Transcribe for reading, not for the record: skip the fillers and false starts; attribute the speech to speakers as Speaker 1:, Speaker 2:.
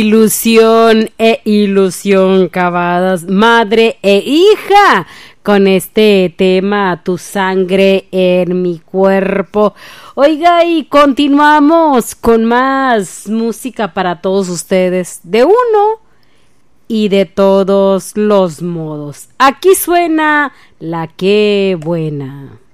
Speaker 1: Ilusión e ilusión cavadas, madre e hija, con este tema, tu sangre en mi cuerpo. Oiga, y continuamos con más música para todos ustedes, de uno y de todos los modos. Aquí suena La Qué Buena.